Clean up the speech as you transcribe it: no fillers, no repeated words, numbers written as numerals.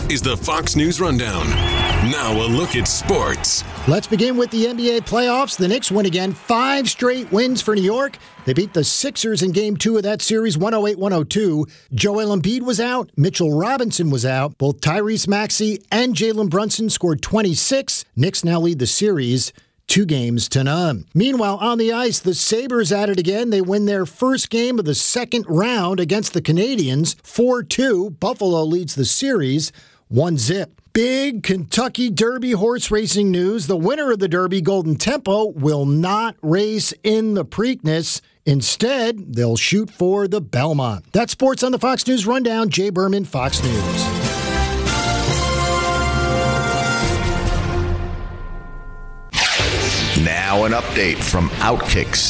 is the Fox News Rundown. Now a look at sports. Let's begin with the NBA playoffs. The Knicks win again. 5 straight wins for New York. They beat the Sixers in Game 2 of that series, 108-102. Joel Embiid was out. Mitchell Robinson was out. Both Tyrese Maxey and Jalen Brunson scored 26. Knicks now lead the series 2-0. Meanwhile, on the ice, the Sabres at it again. They win their first game of the second round against the Canadiens, 4-2. Buffalo leads the series 1-0. Big Kentucky Derby horse racing news. The winner of the Derby, Golden Tempo, will not race in the Preakness. Instead, they'll shoot for the Belmont. That's sports on the Fox News Rundown. Jay Berman, Fox News. Now an update from Outkick